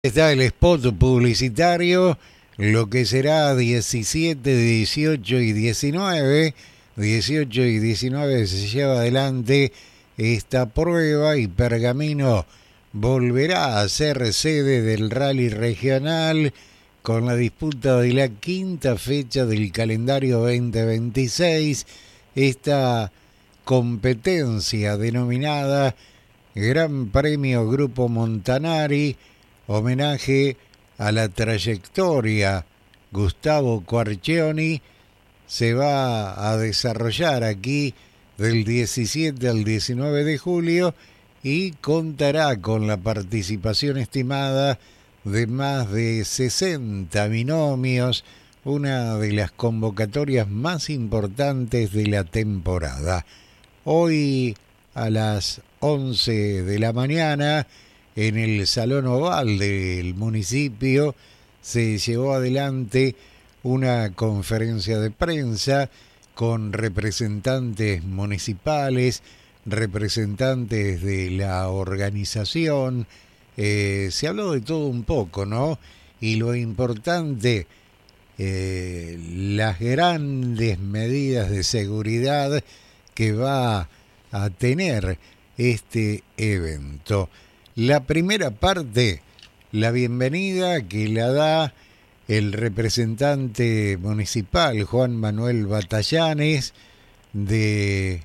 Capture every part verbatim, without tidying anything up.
Está el spot publicitario, lo que será diecisiete, dieciocho y diecinueve. dieciocho y diecinueve se lleva adelante esta prueba y Pergamino volverá a ser sede del rally regional con la disputa de la quinta fecha del calendario veinte veintiséis. Esta competencia denominada Gran Premio Grupo Montanari, homenaje a la trayectoria Gustavo Quarcioni, se va a desarrollar aquí del diecisiete al diecinueve de julio y contará con la participación estimada de más de sesenta binomios, una de las convocatorias más importantes de la temporada. Hoy a las once de la mañana, en el Salón Oval del municipio, se llevó adelante una conferencia de prensa con representantes municipales, representantes de la organización. Eh, se habló de todo un poco, ¿no? Y lo importante, eh, las grandes medidas de seguridad que va a tener este evento. La primera parte, la bienvenida que la da el representante municipal Juan Manuel Batallanes de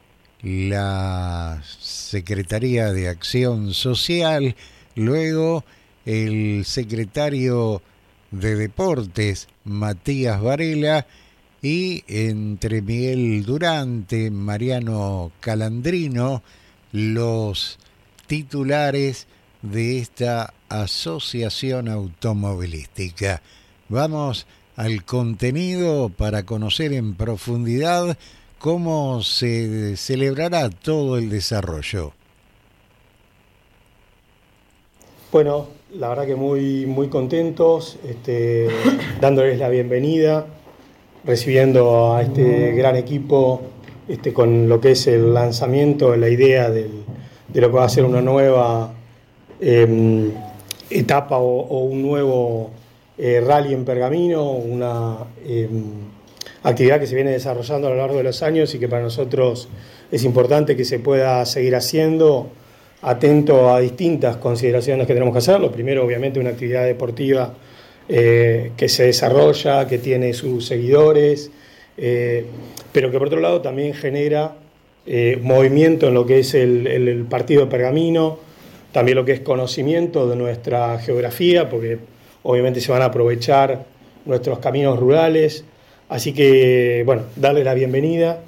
la Secretaría de Acción Social, luego el secretario de Deportes Matías Varela y entre Miguel Durante, Mariano Calandrino, los titulares de esta asociación automovilística. Vamos al contenido para conocer en profundidad cómo se celebrará todo el desarrollo. Bueno, la verdad que muy, muy contentos, este, dándoles la bienvenida, recibiendo a este gran equipo este, con lo que es el lanzamiento, la idea del de lo que va a ser una nueva eh, etapa o, o un nuevo eh, rally en Pergamino, una eh, actividad que se viene desarrollando a lo largo de los años y que para nosotros es importante que se pueda seguir haciendo, atento a distintas consideraciones que tenemos que hacer. Lo primero, obviamente, una actividad deportiva eh, que se desarrolla, que tiene sus seguidores, eh, pero que por otro lado también genera Eh, movimiento en lo que es el, el, el partido de Pergamino, también lo que es conocimiento de nuestra geografía, porque obviamente se van a aprovechar nuestros caminos rurales, así que bueno, darle la bienvenida,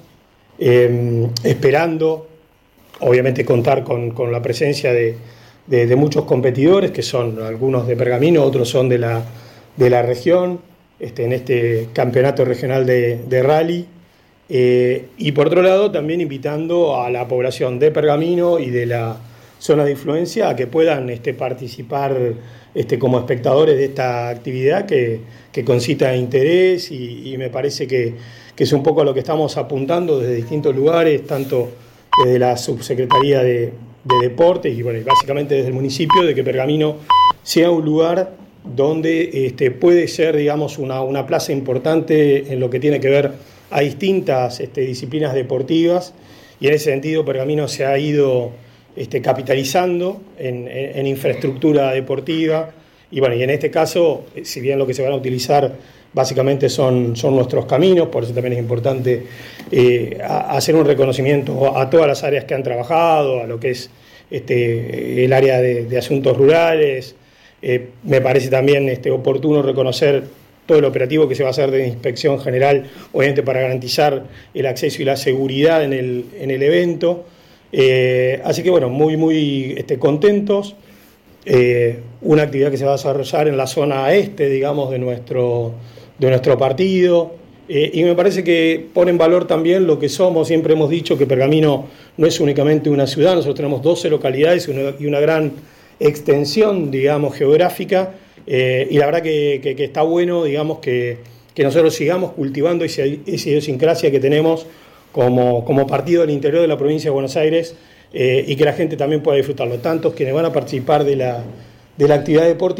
eh, esperando obviamente contar con, con la presencia de, de, de muchos competidores, que son algunos de Pergamino, otros son de la, de la región, este, en este campeonato regional de, de rally. Eh, y por otro lado también invitando a la población de Pergamino y de la zona de influencia a que puedan este, participar este, como espectadores de esta actividad que, que concita interés y, y me parece que, que es un poco a lo que estamos apuntando desde distintos lugares, tanto desde la Subsecretaría de, de Deportes y bueno, básicamente desde el municipio, de que Pergamino sea un lugar donde este, puede ser, digamos, una, una plaza importante en lo que tiene que ver a distintas este, disciplinas deportivas, y en ese sentido Pergamino se ha ido este, capitalizando en, en, en infraestructura deportiva, y bueno, y en este caso, si bien lo que se van a utilizar básicamente son, son nuestros caminos, por eso también es importante eh, a, hacer un reconocimiento a todas las áreas que han trabajado, a lo que es este, el área de, de asuntos rurales. Eh, me parece también este, oportuno reconocer todo el operativo que se va a hacer de inspección general, obviamente para garantizar el acceso y la seguridad en el, en el evento. Eh, así que bueno, muy, muy este, contentos. Eh, una actividad que se va a desarrollar en la zona este, digamos, de nuestro, de nuestro partido. Eh, y me parece que pone en valor también lo que somos. Siempre hemos dicho que Pergamino no es únicamente una ciudad, nosotros tenemos doce localidades y una, y una gran extensión, digamos, geográfica. Eh, y la verdad que, que, que está bueno, digamos, que, que nosotros sigamos cultivando esa, esa idiosincrasia que tenemos como, como partido del interior de la provincia de Buenos Aires, eh, y que la gente también pueda disfrutarlo. Tantos quienes van a participar de la, de la actividad deportiva.